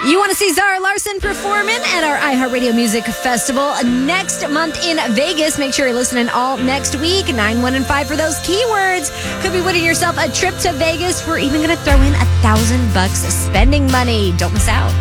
You want to see Zara Larsson performing at our iHeartRadio Music Festival next month in Vegas. Make sure you're listening all next week. 9, 1, and 5 for those keywords. Could be winning yourself a trip to Vegas. We're even going to throw in $1,000 spending money. Don't miss out.